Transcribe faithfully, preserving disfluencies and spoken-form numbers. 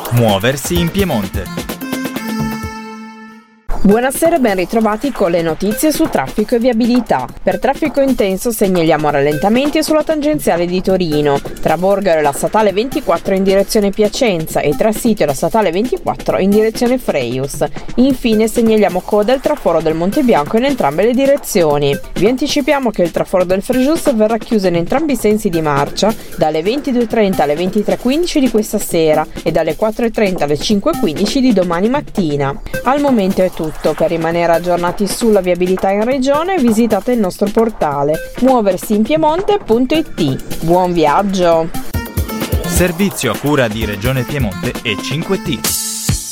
Muoversi in Piemonte. Buonasera e ben ritrovati con le notizie su traffico e viabilità. Per traffico intenso segnaliamo rallentamenti sulla tangenziale di Torino, tra Borgaro e la statale ventiquattro in direzione Piacenza e tra Sito e la statale ventiquattro in direzione Freius. Infine segnaliamo coda al traforo del Monte Bianco in entrambe le direzioni. Vi anticipiamo che il traforo del Frejus verrà chiuso in entrambi i sensi di marcia dalle ventidue e trenta alle ventitré e quindici di questa sera e dalle quattro e trenta alle cinque e quindici di domani mattina. Al momento è tutto. Per rimanere aggiornati sulla viabilità in regione visitate il nostro portale muoversi in piemonte punto it. Buon viaggio! Servizio a cura di Regione Piemonte e cinque T.